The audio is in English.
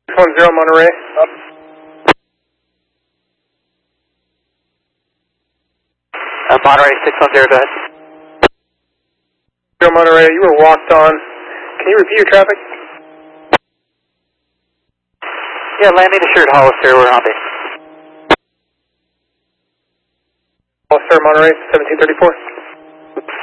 610 Monterey. Monterey 610, go ahead. Monterey, you were walked on. Can you review your traffic? Yeah, landing assured Hollister, we're on base. Hollister, Monterey, 1734.